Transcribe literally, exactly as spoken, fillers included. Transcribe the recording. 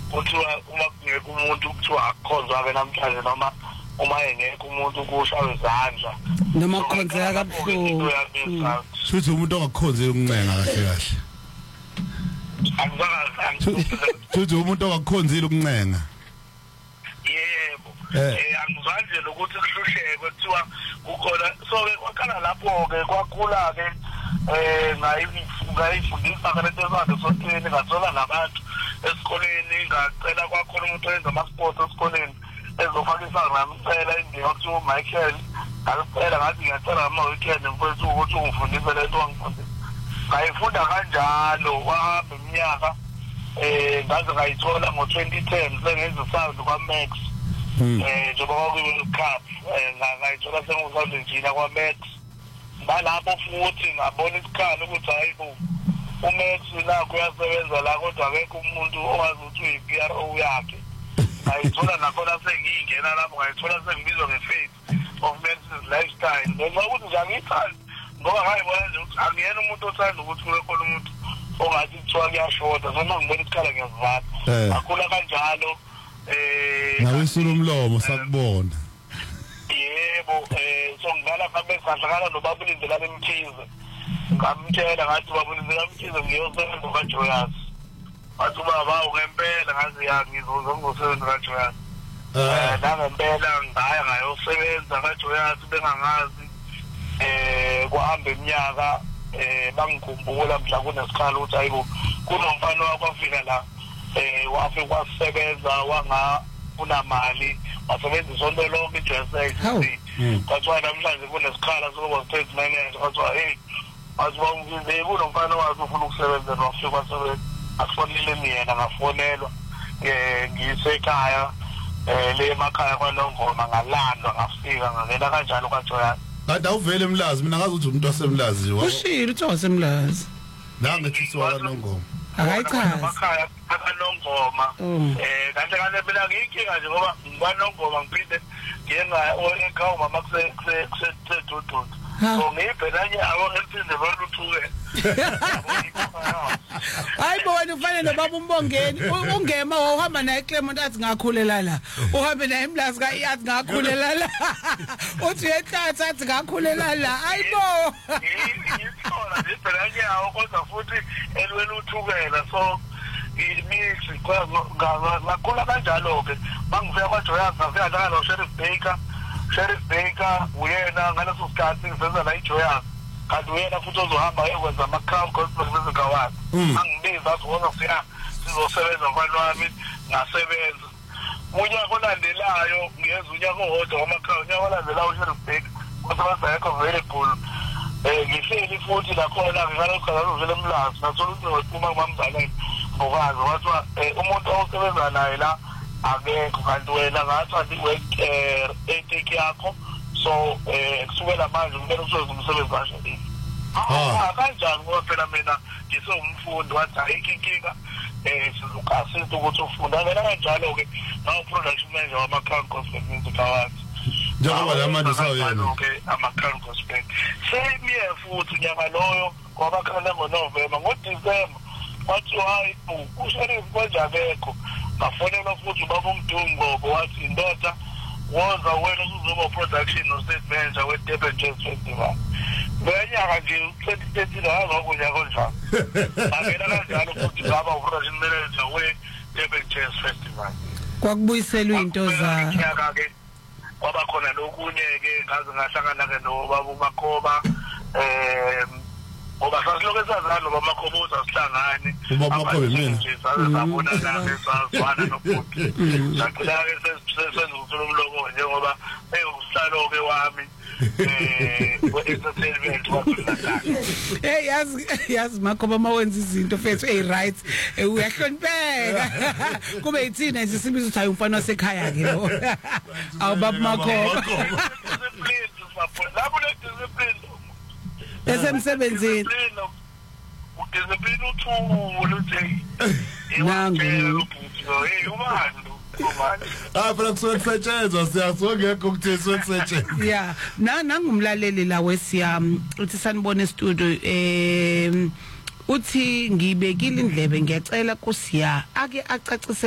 kuthiwa uma kungekho umuntu kuthiwa akukhonzwa ke namhlanje noma uma engekho umuntu kushawe izandla noma kukhonzeka kabuhlungu futhi umuntu ongakukhonzeli ukuncenga kahle kahle angizange futhi umuntu ongakukhonzeli ukuncenga yebo eh angizange lokuthi kuhlusheke kuthiwa kukhona so ke kwakhala lapho ke kwakhula ke eh ngayifundisa ke lento ezande sotheni ngathola nabantu esikoleni ngacela kwakhona umuntu oyenza ama sports esikoleni ezofakisa nami cela indiya kuthiwa Michael ngicela ngathi ngiyacela ama weekend mfowethu ukuthi ungifundise lento wangifundisa ngayifunda kanjalo wahamba iminyaka eh ngaze ngayithola ngo twenty ten sengenza sound kwa Max eh njengoba kuyi cup ngayithola sengizosound engineer kwa Max balapho futhi ngabona isikhala ukuthi hayibo uMax la kuyasebenza la kodwa akekho umuntu owazi ukuthi uyi-P R O yakhe ngayithola nakhona sengiyingena lapho ngayithola sengibizwa nge-Face of Max's Lifestyle ngenxa ukuthi nje angiyithandi ngoba ngayibona nje ukuthi angiyena umuntu othanda ukuthi kube khona umuntu ongathi kuthiwa kuyashoda noma ngibona isikhala ngiyazivala akhula kanjalo eh nawe sulumlomo sakubona yebo eh so ngala kabe sahlakala nobabulinde la emthize ngamtshela ngathi babulinde la emthize ngiyosebenza kaJoyous wathi baba ungempela ngazi ya ngizoza ngosebenza kaJoyous eh la ngempela ngaya ngayosebenza kaJoyous bengangazi eh kuhamba iminyaka eh bangikhumbula mhla kunesikhala ukuthi hayibo kunomfana wakwafika la eh wafika kwasebenza wanga unamali wasebenza isonto lonke i-J S A kwathiwa namhlanje kunesikhala sokuba state manager kwathiwa hey waziba umzimbe kunomfana wakhe ufuna ukusebenza nofika kwasebenza afonele mina ngafonelwa eh ngisekhaya eh le emakhaya kwaNongoma ngalandwa ngafika ngangena kanjalo kaJoyous kanti awuvele emlazi mina ngazi ukuthi umuntu wasemlazi wa ushilo uthi wasemlazi la ngethisiwa kaNongoma akayichazi emakhaya kaNongoma eh kanti kanti mina ngiyinkinga nje ngoba ngikwaNongoma ngiphinde ngiyenga oyekhaya mama kuse kuse kusedududu so ngiyibhenanye abo empinde baluthuke hayibo wena ufanele nobaba umbongeni ungema uhamba naye Clement athi ngakhulela la uhambe naye emlazi ka iyathi ngakhulela la uthi yethatha athi ngakhulela la hayibo ngiyithola ngibhenanye awo kodwa futhi elweni uthukela so imixi ngakhula kanjalo ke bangifika kwaJoyous ngafika la no Sheriff Baker Sheriff Baker uyena ngaleso sikhathi ngisenza la iJoyous kanti uyena futhi ozohamba ayokwenza ama-crowd gospel music awards angibiza athi wona sifika sizosebenza mfana wami ngasebenza unyaka olandelayo ngiyenza unyaka owodwa wama-crowd unyaka olandelayo uSheriff Baker kwasebenza yakho very cool eh ngihleli futhi lakhona ngikalesikhathi vele emlazi nathola ukuthi waphuma kumamzalane ngokazi wathiwa umuntu osebenza naye la akekho kanti wena ngathi work eh ethic yakho so eh kusukela manje kumele usoze umsebenzi kahle ah kanjani ngoba phela mina ngisewumfundi wathi ayikho inkinga eh sizokasiza ukuthi ufunda ngena kanjalo ke nawo production manager wama-Crown Gospel Music Awards njengoba la manje usawuyena ke ama-Crown Gospel same year futhi unyaka loyo kwabakhala ngoNovember ngoDisemba wathi hayi uSheriff konjabekho ngafonela futhi ubaba uMdungu wathi indoda woza wena uzoba production no state manager we Durban Jazz Festival benyaka nje twenty thirteen akazokunya konjalo ngena kanjalo futhi ngaba production manager we Durban Jazz Festival kwakubuyiselwa into za nyaka ke kwaba khona lokunye ke ngaze ngahlangana ke nobaba uMakhoba eh ngoba sasiloko esazana nobaba uMakhoba uzasihlangane ubaba uMakhoba mina sabona nabe sazwana nofuthi sakila ke sesenza ukuthola umloko njengoba eyokuhlalo ke wami eh we-entertainment wakhona hey yazi yazi Makhoba mawenza izinto fethu hey right uyahlonipheka kube yithina nje simbiza ukuthi hayi umfana wasekhaya ke lo awubaba Makhoba lapho le discipline esemsebenzini udiscipline uthule uthi nangu hey ubani ah phela kusetshenzwa siyazongekho ukuthiswa kusetshenzwa yeah na nangumlaleli la wesiyami uthi sanibona e-studio eh uthi ngibekile indlebe ngiyacela kusiya ake acacise